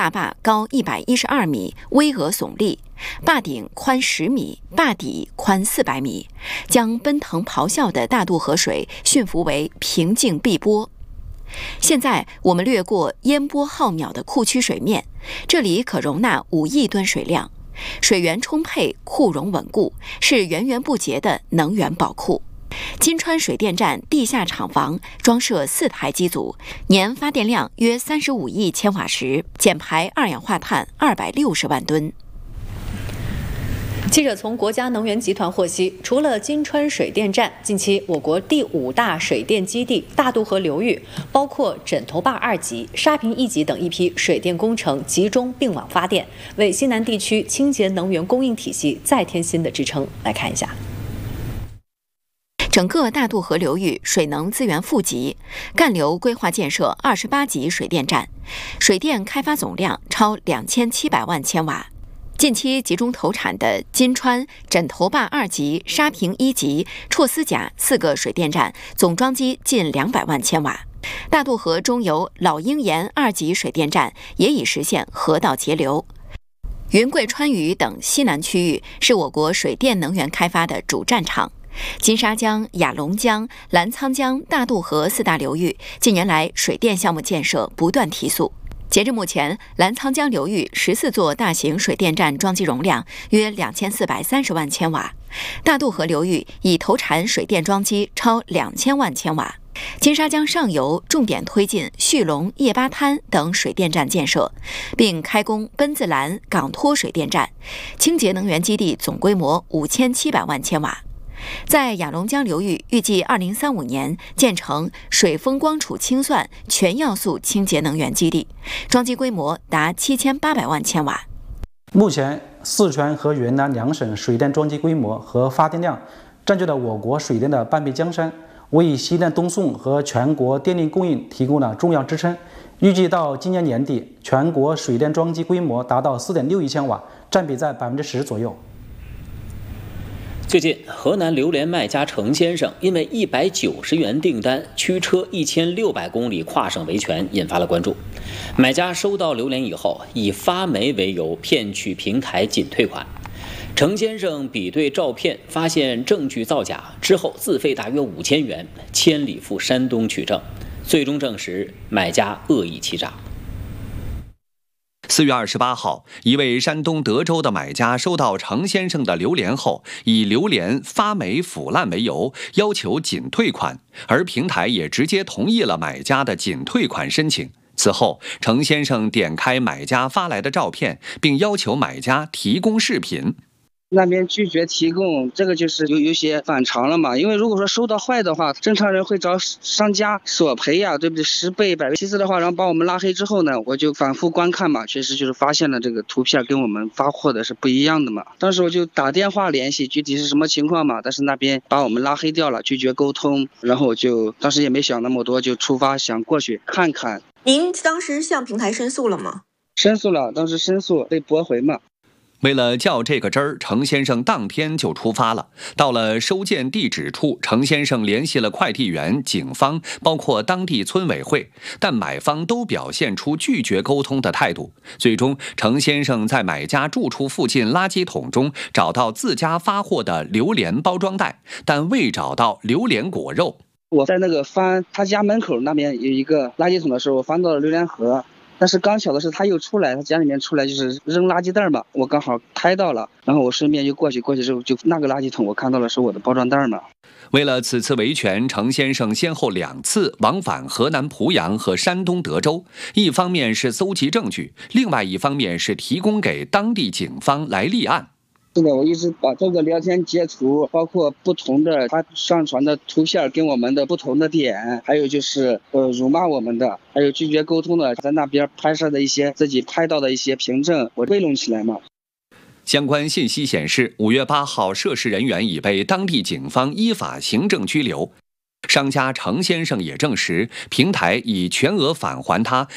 大坝高112米，巍峨耸立，坝顶宽10米，坝底宽400米，将奔腾咆哮的大渡河水驯服为平静碧波。现在我们掠过烟波浩渺的库区水面，这里可容纳5亿吨水量，水源充沛，库容稳固，是源源不竭的能源宝库。金川水电站地下厂房装设4台机组，年发电量约35亿千瓦时，减排二氧化碳260万吨。 记者从国家能源集团获悉，除了金川水电站，近期我国第5大水电基地大渡河流域，包括枕头坝2级、沙坪1级等一批水电工程集中并网发电，为西南地区清洁能源供应体系再添新的支撑。来看一下。 整个大渡河流域水能资源富集，干流规划建设28级水电站，水电开发总量超2700万千瓦。近期集中投产的金川、枕头坝2级、沙坪1级、绰斯甲4个水电站，总装机近200万千瓦。大渡河中游老鹰岩2级水电站也已实现河道节流。云贵川渝等西南区域是我国水电能源开发的主战场。金沙江、雅砻江、澜沧江、大渡河4大流域近年来水电项目建设不断提速。截至目前，澜沧江流域14座大型水电站装机容量约2430万千瓦，大渡河流域已投产水电装机超2000万千瓦。金沙江上游重点推进旭龙、叶巴滩等水电站建设，并开工奔子栏、港托水电站，清洁能源基地总规模5700万千瓦。在雅砻江流域，预计2035年建成水风光储清算全要素清洁能源基地，装机规模达7800万千瓦。 目前，四川和云南2省水电装机规模和发电量占据了我国水电的半壁江山，为西南东送和全国电力供应提供了重要支撑。预计到今年年底，全国水电装机规模达到4.6亿千瓦，占比在10%左右。 最近，河南榴莲卖家程先生因为190元订单驱车1600公里跨省维权，引发了关注。买家收到榴莲以后，以发霉为由骗取平台仅退款。程先生比对照片，发现证据造假之后，自费大约5000元，千里赴山东取证，最终证实买家恶意欺诈。 4月28号，一位山东德州的买家收到程先生的榴莲后，以榴莲发霉腐烂为由，要求仅退款，而平台也直接同意了买家的仅退款申请。此后，程先生点开买家发来的照片，并要求买家提供视频。 那边拒绝提供，这个就是有些反常了嘛。因为如果说收到坏的话，正常人会找商家索赔呀，对不对？10倍、100倍。其次的话，然后把我们拉黑之后呢，我就反复观看嘛，确实就是发现了这个图片跟我们发货的是不一样的嘛。当时我就打电话联系，具体是什么情况嘛，但是那边把我们拉黑掉了，拒绝沟通。然后我就当时也没想那么多，就出发想过去看看。 您当时向平台申诉了吗？ 申诉了，当时申诉被驳回嘛。 为了较这个真儿，程先生当天就出发了。到了收件地址处，程先生联系了快递员、警方，包括当地村委会，但买方都表现出拒绝沟通的态度。最终，程先生在买家住处附近垃圾桶中找到自家发货的榴莲包装袋，但未找到榴莲果肉。 我在那个翻他家门口那边有一个垃圾桶的时候，我翻到了榴莲盒。但是刚巧的是他又出来，他家里面出来就是扔垃圾袋嘛，我刚好拍到了，然后我顺便就过去之后就那个垃圾桶我看到了是我的包装袋嘛。 为了此次维权，程先生先后2次往返河南濮阳和山东德州，一方面是搜集证据，另外一方面是提供给当地警方来立案。 是的，我一直把这个聊天截图，包括不同的他上传的图片跟我们的不同的点，还有就是辱骂我们的，还有拒绝沟通的，在那边拍摄的一些自己拍到的一些凭证，我汇拢起来嘛。 相关信息显示，5月8号，涉事人员已被当地警方依法行政拘留。商家程先生也证实，平台已全额返还他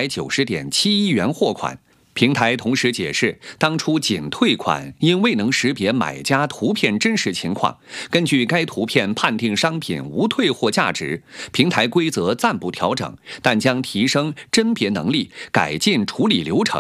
190.71元货款。平台同时解释，当初仅退款因未能识别买家图片真实情况，根据该图片判定商品无退货价值。平台规则暂不调整，但将提升甄别能力，改进处理流程。